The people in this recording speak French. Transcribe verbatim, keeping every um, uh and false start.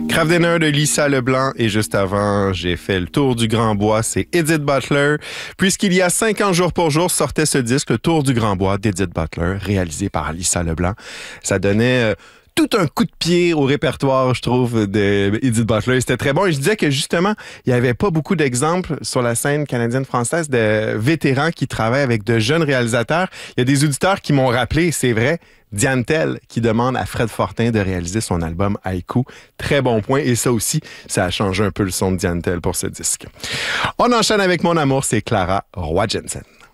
Craft Dinner de Lisa Leblanc et juste avant, j'ai fait le tour du Grand Bois, c'est Edith Butler. Puisqu'il y a cinquante jours pour jour sortait ce disque, le Tour du Grand Bois d'Edith Butler, réalisé par Lisa Leblanc. Ça donnait euh, tout un coup de pied au répertoire, je trouve, d'Edith Butler. C'était très bon et je disais que justement, il n'y avait pas beaucoup d'exemples sur la scène canadienne-française de vétérans qui travaillent avec de jeunes réalisateurs. Il y a des auditeurs qui m'ont rappelé, c'est vrai, Diane Tell qui demande à Fred Fortin de réaliser son album Haïku. Très bon point. Et ça aussi, ça a changé un peu le son de Diane Tell pour ce disque. On enchaîne avec Mon amour, c'est Clara Roy Jensen.